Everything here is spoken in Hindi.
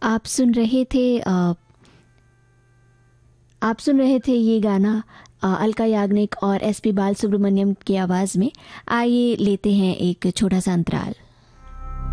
आप सुन रहे थे आप सुन रहे थे ये गाना अलका याग्निक और एसपी बालसुब्रमण्यम की आवाज़ में। आइए लेते हैं एक छोटा सा अंतराल।